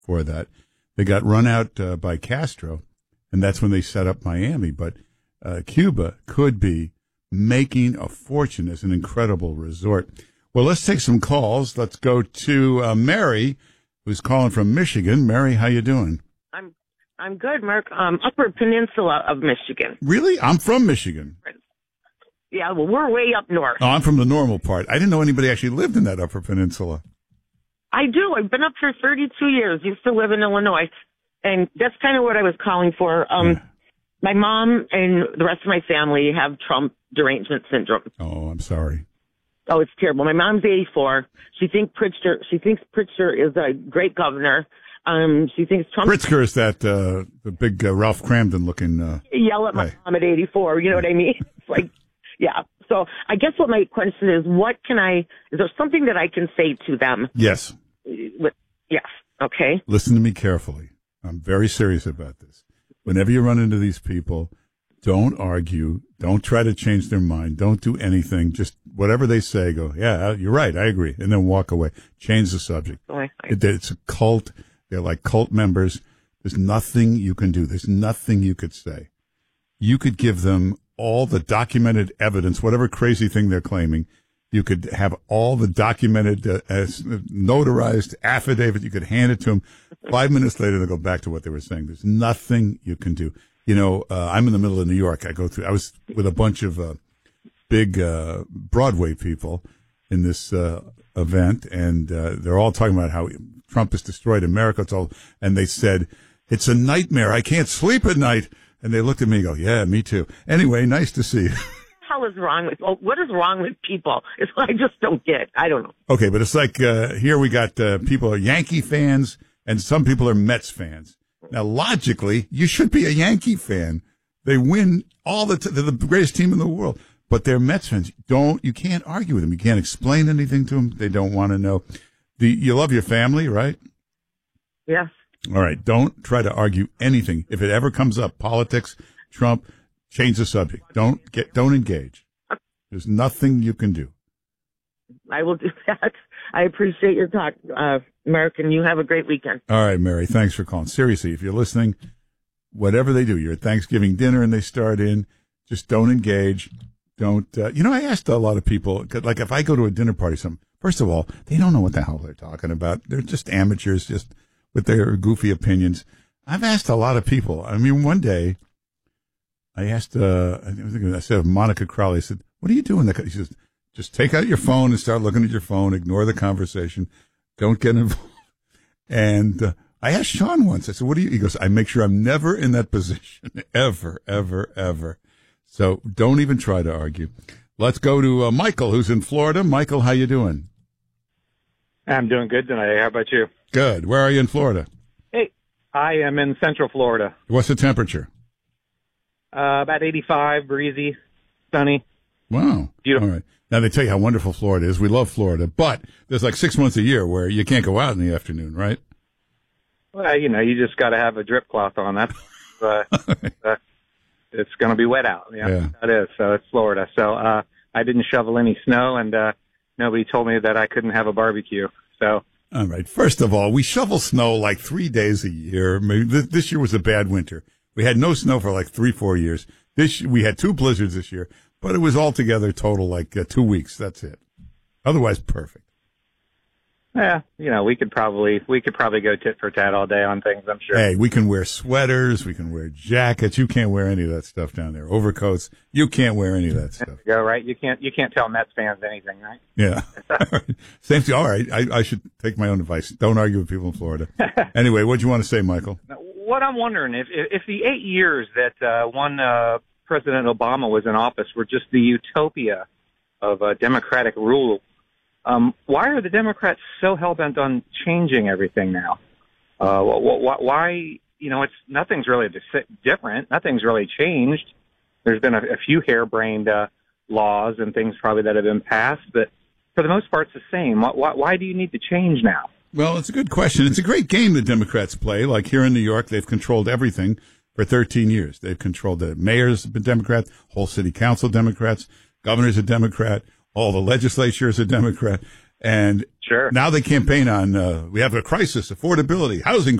for that. They got run out by Castro, and that's when they set up Miami. But Cuba could be making a fortune as an incredible resort. Well, let's take some calls. Let's go to Mary, who's calling from Michigan. Mary, how you doing? I'm good, Mark. Upper Peninsula of Michigan. Really? I'm from Michigan. Yeah, well, we're way up north. Oh, I'm from the normal part. I didn't know anybody actually lived in that Upper Peninsula. I do. I've been up for 32 years. Used to live in Illinois. And that's kind of what I was calling for. My mom and the rest of my family have Trump derangement syndrome. Oh, I'm sorry. Oh, it's terrible. My mom's 84. She thinks Pritzker is a great governor. She thinks Trump. Pritzker is that the big Ralph Cramden looking. Yell at my mom at 84. You know what I mean? It's like, yeah. So I guess what my question is, is there something that I can say to them? Yes. Yes. Okay. Listen to me carefully. I'm very serious about this. Whenever you run into these people, don't argue. Don't try to change their mind. Don't do anything. Just whatever they say, go, yeah, you're right. I agree. And then walk away. Change the subject. It's a cult. They're like cult members. There's nothing you can do. There's nothing you could say. You could give them all the documented evidence, whatever crazy thing they're claiming. You could have all the documented, notarized affidavit. You could hand it to them. 5 minutes later, they'll go back to what they were saying. There's nothing you can do. You know, I'm in the middle of New York. I was with a bunch of big Broadway people in this event, and they're all talking about how Trump has destroyed America. And they said, it's a nightmare. I can't sleep at night. And they looked at me and go, yeah, me too. Anyway, nice to see you. What is wrong with people? It's what I just don't get. I don't know. Okay, but it's like here we got people are Yankee fans and some people are Mets fans. Now, logically, you should be a Yankee fan. They win they're the greatest team in the world. But they're Mets fans. You can't argue with them. You can't explain anything to them. They don't want to know. You love your family, right? Yes. All right. Don't try to argue anything. If it ever comes up, politics, Trump, change the subject. Don't engage. There's nothing you can do. I will do that. I appreciate your talk, Mark, and you have a great weekend. All right, Mary. Thanks for calling. Seriously, if you're listening, whatever they do, you're at Thanksgiving dinner and they start in, just don't engage. Don't, I asked a lot of people, like if I go to a dinner party, first of all, they don't know what the hell they're talking about. They're just amateurs, just with their goofy opinions. I've asked a lot of people. I mean, one day I asked, I said of Monica Crowley, I said, what are you doing? She says, just take out your phone and start looking at your phone. Ignore the conversation. Don't get involved. And I asked Sean once, I said, what do you, he goes, I make sure I'm never in that position, ever, ever, ever. So don't even try to argue. Let's go to Michael, who's in Florida. Michael, how you doing? I'm doing good tonight. How about you? Good. Where are you in Florida? Hey, I am in Central Florida. What's the temperature? About 85, breezy, sunny. Wow. Beautiful. All right. Now, they tell you how wonderful Florida is. We love Florida. But there's like 6 months a year where you can't go out in the afternoon, right? Well, you just got to have a drip cloth on. That's it's going to be wet out. Yeah, that is. So it's Florida. So I didn't shovel any snow, and nobody told me that I couldn't have a barbecue. So. All right. First of all, we shovel snow like 3 days a year. Maybe this year was a bad winter. We had no snow for like 3-4 years. We had 2 blizzards this year, but it was altogether total like 2 weeks. That's it. Otherwise, perfect. Yeah, we could probably go tit for tat all day on things, I'm sure. Hey, we can wear sweaters, we can wear jackets. You can't wear any of that stuff down there. Overcoats, you can't wear any of that stuff. There you go, right? You can't tell Mets fans anything, right? Yeah. Same thing. All right. I should take my own advice. Don't argue with people in Florida. Anyway, what do you want to say, Michael? What I'm wondering, if the 8 years that one President Obama was in office were just the utopia of democratic rule, why are the Democrats so hell-bent on changing everything now? Why, nothing's really different. Nothing's really changed. There's been a few harebrained laws and things probably that have been passed, but for the most part, it's the same. Why do you need to change now? Well, it's a good question. It's a great game the Democrats play. Like here in New York, they've controlled everything for 13 years. They've controlled the mayors have been Democrats, whole city council Democrats, governor's a Democrat, all the legislature is a Democrat. And Sure. now they campaign on, we have a crisis, affordability, housing